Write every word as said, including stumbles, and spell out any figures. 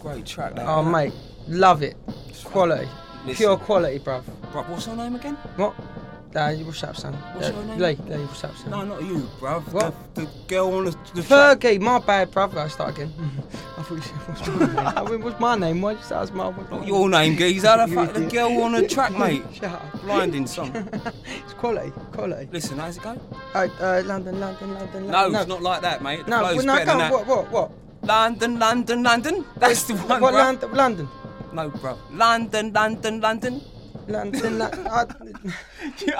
great track. That, Oh, isn't it? mate, love it. Quality. Listen. Pure quality, bruv. Bruv, what's her name again? What? Uh, what's up, son? What's uh, your name? Lee, Lee, what's up, son? No, not you, bruv. What? The, the girl on the, the track. Fergie, my bad, bruv. I start again. I thought you said, what's my name? I mean, what's my name? Why'd you say that's my what's my Not name? your name, geezer. The, You fuck, the idiot. girl on the track, mate. Shut up. Blinding song. It's quality, quality. Listen, how's it go? Uh, uh, London, London, London, No, London. it's not like that, mate. The No, flow's well, no, better go than on. that. What, what, what? London, London, London. That's the one, What, bruv. London, London? No, bruv. London, London, London. London, London. I, You